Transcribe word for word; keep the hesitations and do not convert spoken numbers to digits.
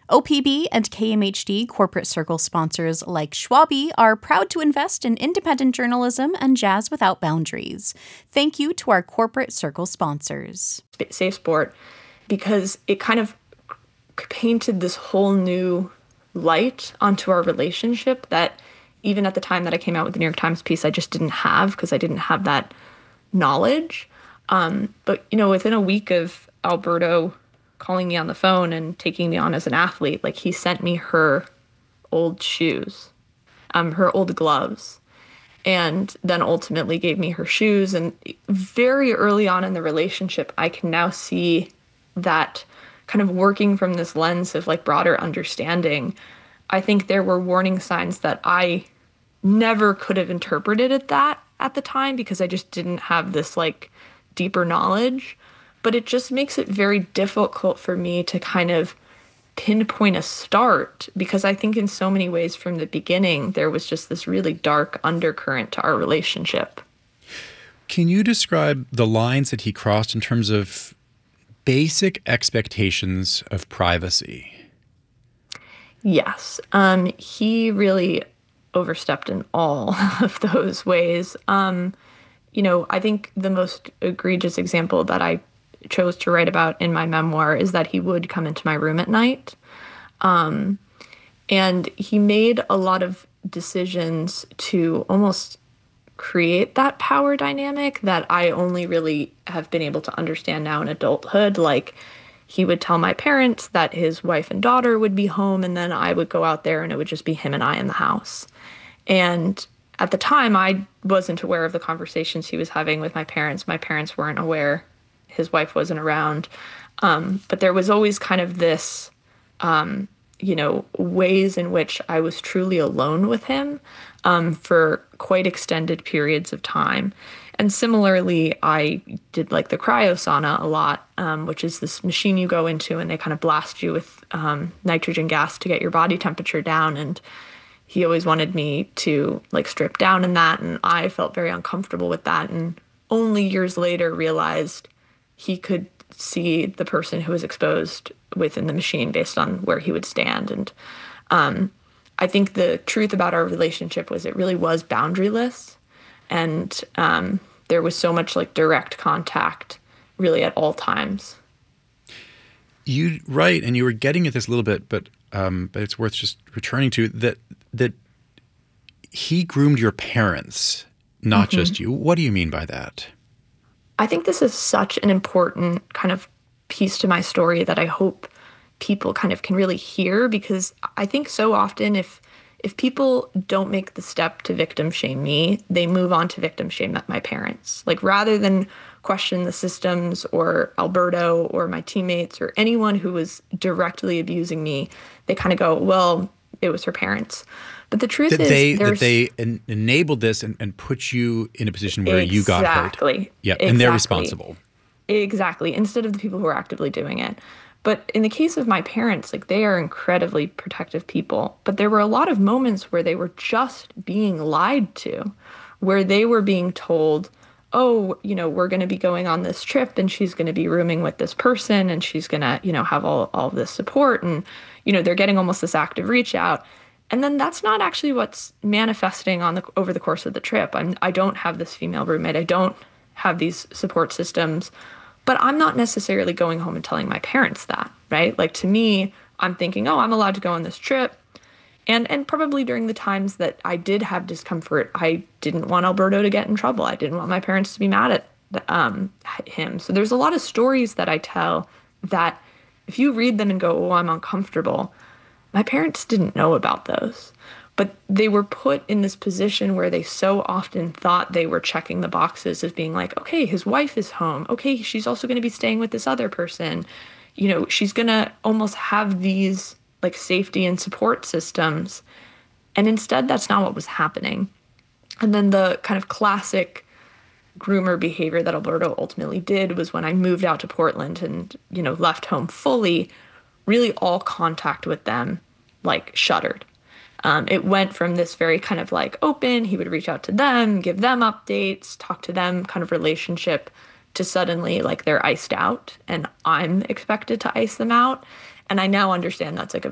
O P B and K M H D corporate circle sponsors like Schwabi are proud to invest in independent journalism and jazz without boundaries. Thank you to our corporate circle sponsors. Safe Sport, because it kind of painted this whole new light onto our relationship that even at the time that I came out with the New York Times piece, I just didn't have because I didn't have that knowledge. Um, but, you know, within a week of Alberto calling me on the phone and taking me on as an athlete, like he sent me her old shoes, um, her old gloves, and then ultimately gave me her shoes. And very early on in the relationship, I can now see that kind of working from this lens of like broader understanding. I think there were warning signs that I never could have interpreted it that at the time because I just didn't have this like deeper knowledge. But it just makes it very difficult for me to kind of pinpoint a start because I think in so many ways from the beginning, there was just this really dark undercurrent to our relationship. Can you describe the lines that he crossed in terms of basic expectations of privacy? Yes. Um, he really overstepped in all of those ways. Um, you know, I think the most egregious example that I chose to write about in my memoir is that he would come into my room at night. Um, and he made a lot of decisions to almost create that power dynamic that I only really have been able to understand now in adulthood. Like he would tell my parents that his wife and daughter would be home, and then I would go out there and it would just be him and I in the house. And at the time, I wasn't aware of the conversations he was having with my parents. My parents weren't aware. His wife wasn't around. Um, but there was always kind of this, um, you know, ways in which I was truly alone with him um, for quite extended periods of time. And similarly, I did like the cryosauna a lot, um, which is this machine you go into and they kind of blast you with um, nitrogen gas to get your body temperature down. And he always wanted me to like strip down in that. And I felt very uncomfortable with that. And only years later realized he could see the person who was exposed within the machine based on where he would stand. And um, I think the truth about our relationship was it really was boundaryless. And um, there was so much like direct contact really at all times. You right, and you were getting at this a little bit, but um, but it's worth just returning to that that he groomed your parents, not mm-hmm. just you. What do you mean by that? I think this is such an important kind of piece to my story that I hope people kind of can really hear, because I think so often if if people don't make the step to victim shame me, they move on to victim shame my parents. Like rather than question the systems or Alberto or my teammates or anyone who was directly abusing me, they kind of go, well, it was her parents. But the truth that is they, there's... that they en- enabled this and, and put you in a position where exactly. you got hurt. Yeah, exactly. And they're responsible. Exactly. Instead of the people who are actively doing it. But in the case of my parents, like they are incredibly protective people. But there were a lot of moments where they were just being lied to, where they were being told, oh, you know, we're going to be going on this trip and she's going to be rooming with this person and she's going to, you know, have all, all of this support. And, you know, they're getting almost this active reach out. And then that's not actually what's manifesting on the over the course of the trip. I'm, I don't have this female roommate. I don't have these support systems. But I'm not necessarily going home and telling my parents that, right? Like to me, I'm thinking, oh, I'm allowed to go on this trip. And and probably during the times that I did have discomfort, I didn't want Alberto to get in trouble. I didn't want my parents to be mad at um, him. So there's a lot of stories that I tell that if you read them and go, oh, I'm uncomfortable, my parents didn't know about those. But they were put in this position where they so often thought they were checking the boxes of being like, okay, his wife is home. Okay, she's also going to be staying with this other person. You know, she's going to almost have these like safety and support systems. And instead, that's not what was happening. And then the kind of classic groomer behavior that Alberto ultimately did was when I moved out to Portland and, you know, left home fully, really all contact with them like shuttered. Um, it went from this very kind of like open, he would reach out to them, give them updates, talk to them kind of relationship, to suddenly like they're iced out and I'm expected to ice them out. And I now understand that's like a